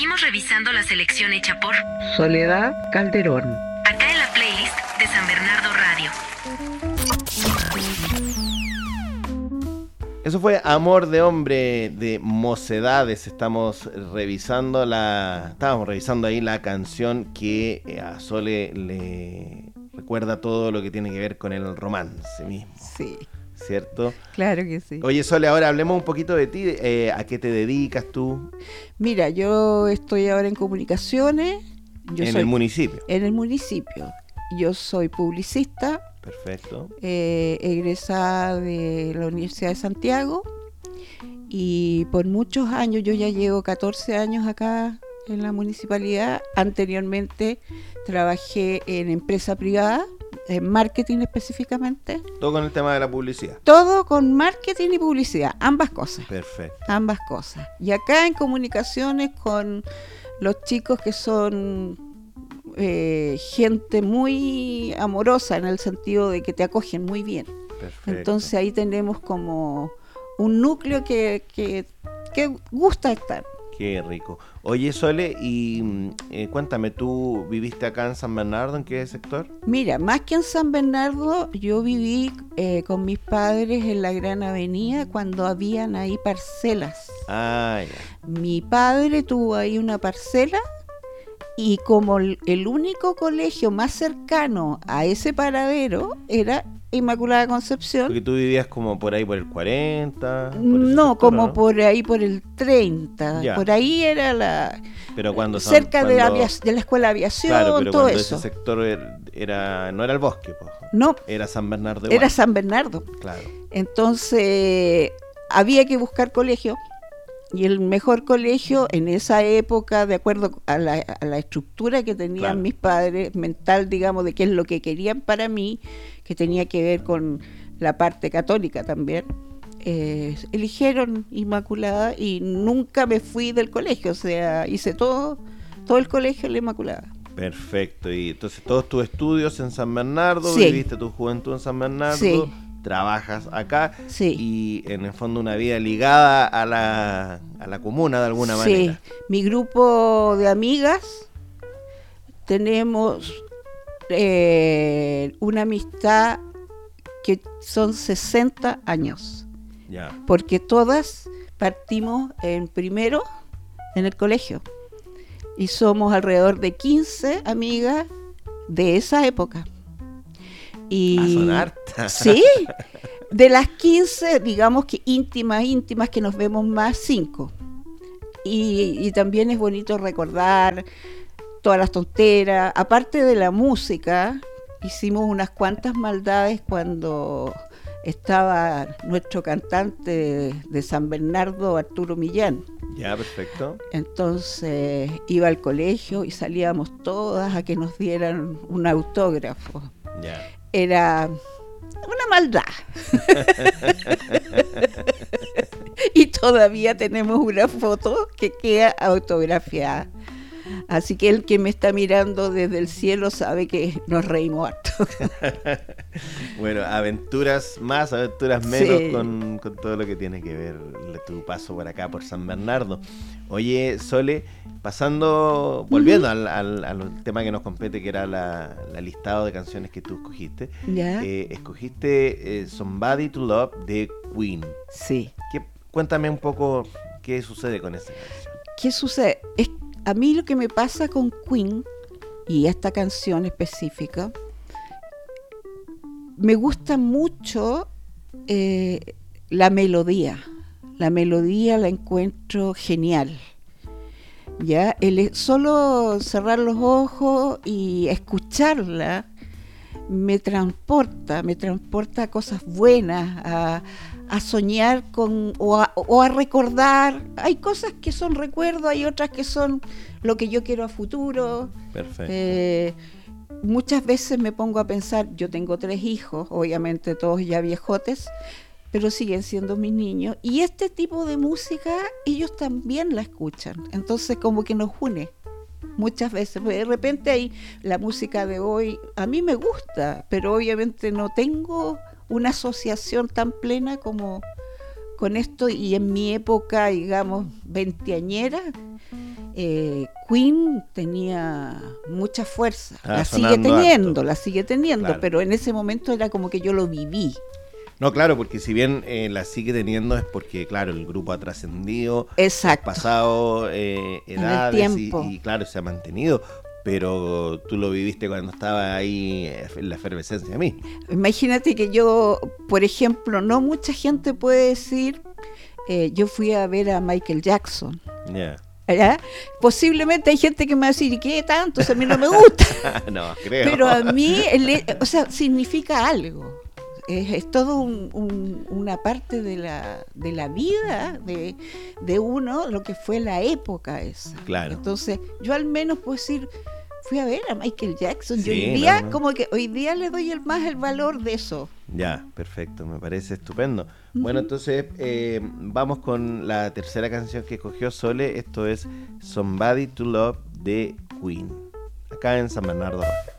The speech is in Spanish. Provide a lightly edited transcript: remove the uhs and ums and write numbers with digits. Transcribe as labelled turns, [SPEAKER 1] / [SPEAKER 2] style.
[SPEAKER 1] Seguimos revisando la selección hecha por
[SPEAKER 2] Soledad Calderón.
[SPEAKER 1] acá en la playlist de San Bernardo Radio.
[SPEAKER 3] Eso fue Amor de Hombre de Mocedades. Estábamos revisando ahí la canción que a Sole le recuerda todo lo que tiene que ver con el romance mismo.
[SPEAKER 4] Sí,
[SPEAKER 3] ¿Cierto?
[SPEAKER 4] claro que sí.
[SPEAKER 3] Oye, Sole, ahora hablemos un poquito de ti. ¿A qué te dedicas tú?
[SPEAKER 4] Mira, yo estoy ahora en comunicaciones.
[SPEAKER 3] En el municipio.
[SPEAKER 4] En el municipio. Yo soy publicista.
[SPEAKER 3] Perfecto.
[SPEAKER 4] Egresada de la Universidad de Santiago y por muchos años, yo ya llevo 14 años acá en la municipalidad. Anteriormente trabajé en empresa privada, en marketing específicamente.
[SPEAKER 3] Todo con el tema de la publicidad.
[SPEAKER 4] Todo con marketing y publicidad, ambas cosas.
[SPEAKER 3] Perfecto.
[SPEAKER 4] Ambas cosas. Y acá en comunicaciones con los chicos que son gente muy amorosa, en el sentido de que te acogen muy bien.
[SPEAKER 3] Perfecto.
[SPEAKER 4] Entonces ahí tenemos como un núcleo que gusta estar.
[SPEAKER 3] Qué rico. Oye, Sole, y cuéntame, ¿tú viviste acá en San Bernardo? ¿En qué sector?
[SPEAKER 4] Mira, más que en San Bernardo, yo viví con mis padres en la Gran Avenida cuando habían ahí parcelas.
[SPEAKER 3] Ah, ya.
[SPEAKER 4] Mi padre tuvo ahí una parcela y como el único colegio más cercano a ese paradero era Inmaculada Concepción.
[SPEAKER 3] Porque tú vivías como por ahí por el 40. Por ese
[SPEAKER 4] No,
[SPEAKER 3] sector,
[SPEAKER 4] como
[SPEAKER 3] ¿no?
[SPEAKER 4] por ahí por el 30.
[SPEAKER 3] Ya.
[SPEAKER 4] Por ahí era la
[SPEAKER 3] Pero cuando
[SPEAKER 4] cerca de
[SPEAKER 3] cuando-
[SPEAKER 4] la escuela de aviación,
[SPEAKER 3] Claro, pero
[SPEAKER 4] todo
[SPEAKER 3] cuando
[SPEAKER 4] eso.
[SPEAKER 3] ese sector no era el bosque, po.
[SPEAKER 4] No,
[SPEAKER 3] Era San Bernardo.
[SPEAKER 4] era
[SPEAKER 3] igual.
[SPEAKER 4] San Bernardo.
[SPEAKER 3] Claro.
[SPEAKER 4] Entonces había que buscar colegio. Y el mejor colegio en esa época, de acuerdo a la estructura que tenían
[SPEAKER 3] Claro.
[SPEAKER 4] mis padres, mental, digamos, de qué es lo que querían para mí, que tenía que ver con la parte católica también, eligieron Inmaculada y nunca me fui del colegio, o sea, hice todo el colegio en la Inmaculada.
[SPEAKER 3] Perfecto. Y entonces todos tus estudios en San Bernardo,
[SPEAKER 4] Sí.
[SPEAKER 3] viviste tu juventud en San Bernardo,
[SPEAKER 4] Sí.
[SPEAKER 3] trabajas acá
[SPEAKER 4] Sí.
[SPEAKER 3] y en el fondo una vida ligada a la comuna de alguna manera.
[SPEAKER 4] Sí, mi grupo de amigas tenemos una amistad que son 60 años,
[SPEAKER 3] Ya.
[SPEAKER 4] porque todas partimos en primero en el colegio y somos alrededor de 15 amigas de esa época. Y
[SPEAKER 3] Son hartas.
[SPEAKER 4] sí, de las 15, digamos que íntimas que nos vemos más, 5. Y también es bonito recordar todas las tonteras. Aparte de la música, hicimos unas cuantas maldades cuando estaba nuestro cantante de San Bernardo, Arturo Millán.
[SPEAKER 3] Ya, perfecto.
[SPEAKER 4] Entonces iba al colegio y salíamos todas a que nos dieran un autógrafo.
[SPEAKER 3] Ya.
[SPEAKER 4] Era una maldad. Y todavía tenemos una foto que queda autografiada. Así que el que me está mirando desde el cielo sabe que nos reímos harto.
[SPEAKER 3] Bueno, aventuras más, aventuras menos
[SPEAKER 4] Sí.
[SPEAKER 3] con todo lo que tiene que ver tu paso por acá, por San Bernardo. Oye, Sole, volviendo al tema que nos compete, que era la listado de canciones que tú escogiste.
[SPEAKER 4] ¿Ya?
[SPEAKER 3] Escogiste Somebody to Love de Queen.
[SPEAKER 4] Sí.
[SPEAKER 3] Cuéntame un poco qué sucede con esa canción.
[SPEAKER 4] ¿Qué sucede? A mí lo que me pasa con Queen y esta canción específica, me gusta mucho la melodía. La melodía la encuentro genial. Ya, solo cerrar los ojos y escucharla me transporta a cosas buenas, a soñar o a recordar. Hay cosas que son recuerdos, hay otras que son lo que yo quiero a futuro.
[SPEAKER 3] Perfecto.
[SPEAKER 4] Muchas veces me pongo a pensar, yo tengo 3 hijos, obviamente todos ya viejotes, pero siguen siendo mis niños, y este tipo de música ellos también la escuchan, entonces como que nos une muchas veces. De repente hay la música de hoy, a mí me gusta, pero obviamente no tengo una asociación tan plena como con esto, y en mi época, digamos, veinteañera, Queen tenía mucha fuerza, la sigue teniendo,
[SPEAKER 3] Claro.
[SPEAKER 4] pero en ese momento era como que yo lo viví.
[SPEAKER 3] No, claro, porque si bien la sigue teniendo es porque, claro, el grupo ha trascendido,
[SPEAKER 4] Exacto.
[SPEAKER 3] ha pasado edades
[SPEAKER 4] tiempo.
[SPEAKER 3] y, claro, se ha mantenido, pero tú lo viviste cuando estaba ahí en la efervescencia misma.
[SPEAKER 4] Imagínate que yo, por ejemplo, no mucha gente puede decir, yo fui a ver a Michael Jackson.
[SPEAKER 3] Ya.
[SPEAKER 4] ¿Ya? Posiblemente hay gente que me va a decir, ¿y qué tanto? Eso a mí no me gusta.
[SPEAKER 3] No, creo.
[SPEAKER 4] Pero a mí, o sea, significa algo. Es todo una parte de la vida de uno, lo que fue la época esa.
[SPEAKER 3] Claro.
[SPEAKER 4] Entonces, yo al menos puedo decir, fui a ver a Michael Jackson.
[SPEAKER 3] Sí,
[SPEAKER 4] Yo hoy día,
[SPEAKER 3] no.
[SPEAKER 4] como que hoy día le doy más el valor de eso.
[SPEAKER 3] Ya, perfecto, me parece estupendo. Bueno, entonces vamos con la tercera canción que escogió Sole. Esto es Somebody to Love de Queen, acá en San Bernardo.